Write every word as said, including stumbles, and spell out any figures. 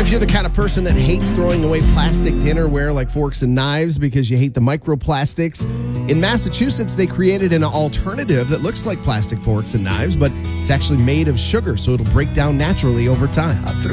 If you're the kind of person that hates throwing away plastic dinnerware like forks and knives because you hate the microplastics, in Massachusetts, they created an alternative that looks like plastic forks and knives, but it's actually made of sugar, so it'll break down naturally over time.